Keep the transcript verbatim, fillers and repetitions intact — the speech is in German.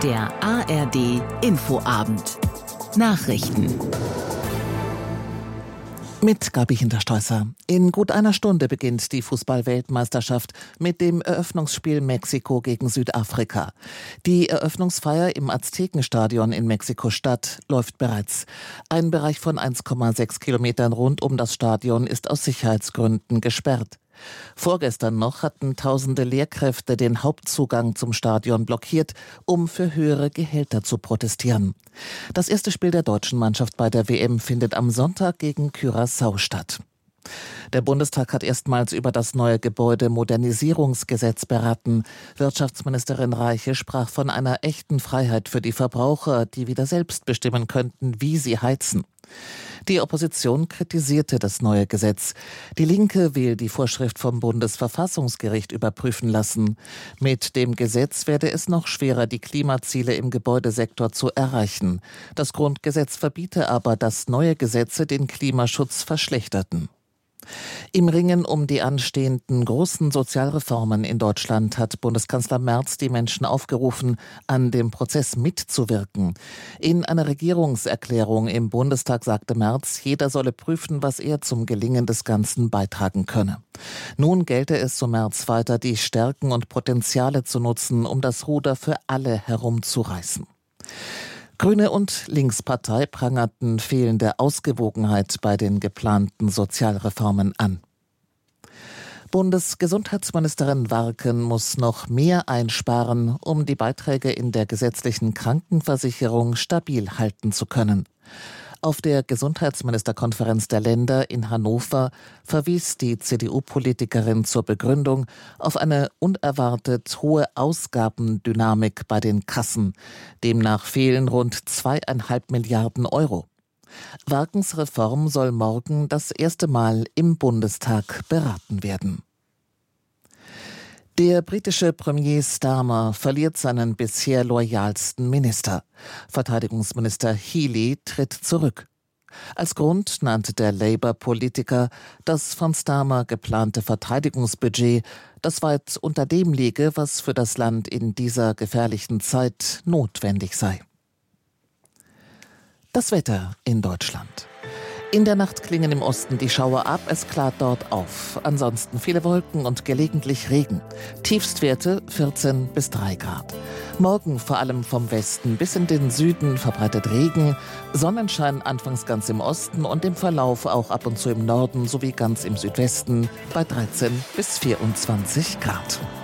Der A R D Infoabend. Nachrichten. Mit Gabi Hinterstreusser. In gut einer Stunde beginnt die Fußball-Weltmeisterschaft mit dem Eröffnungsspiel Mexiko gegen Südafrika. Die Eröffnungsfeier im Aztekenstadion in Mexiko-Stadt läuft bereits. Ein Bereich von eins Komma sechs Kilometern rund um das Stadion ist aus Sicherheitsgründen gesperrt. Vorgestern noch hatten tausende Lehrkräfte den Hauptzugang zum Stadion blockiert, um für höhere Gehälter zu protestieren. Das erste Spiel der deutschen Mannschaft bei der W M findet am Sonntag gegen Curaçao statt. Der Bundestag hat erstmals über das neue Gebäudemodernisierungsgesetz beraten. Wirtschaftsministerin Reiche sprach von einer echten Freiheit für die Verbraucher, die wieder selbst bestimmen könnten, wie sie heizen. Die Opposition kritisierte das neue Gesetz. Die Linke will die Vorschrift vom Bundesverfassungsgericht überprüfen lassen. Mit dem Gesetz werde es noch schwerer, die Klimaziele im Gebäudesektor zu erreichen. Das Grundgesetz verbiete aber, dass neue Gesetze den Klimaschutz verschlechterten. Im Ringen um die anstehenden großen Sozialreformen in Deutschland hat Bundeskanzler Merz die Menschen aufgerufen, an dem Prozess mitzuwirken. In einer Regierungserklärung im Bundestag sagte Merz, jeder solle prüfen, was er zum Gelingen des Ganzen beitragen könne. Nun gelte es, so Merz weiter, die Stärken und Potenziale zu nutzen, um das Ruder für alle herumzureißen. Grüne und Linkspartei prangerten fehlende Ausgewogenheit bei den geplanten Sozialreformen an. Bundesgesundheitsministerin Warken muss noch mehr einsparen, um die Beiträge in der gesetzlichen Krankenversicherung stabil halten zu können. Auf der Gesundheitsministerkonferenz der Länder in Hannover verwies die C D U-Politikerin zur Begründung auf eine unerwartet hohe Ausgabendynamik bei den Kassen. Demnach fehlen rund zweieinhalb Milliarden Euro. Warkens Reform soll morgen das erste Mal im Bundestag beraten werden. Der britische Premier Starmer verliert seinen bisher loyalsten Minister. Verteidigungsminister Healey tritt zurück. Als Grund nannte der Labour-Politiker das von Starmer geplante Verteidigungsbudget, das weit unter dem liege, was für das Land in dieser gefährlichen Zeit notwendig sei. Das Wetter in Deutschland. In der Nacht klingen im Osten die Schauer ab, es klart dort auf. Ansonsten viele Wolken und gelegentlich Regen. Tiefstwerte vierzehn bis drei Grad. Morgen vor allem vom Westen bis in den Süden verbreitet Regen. Sonnenschein anfangs ganz im Osten und im Verlauf auch ab und zu im Norden sowie ganz im Südwesten bei dreizehn bis vierundzwanzig Grad.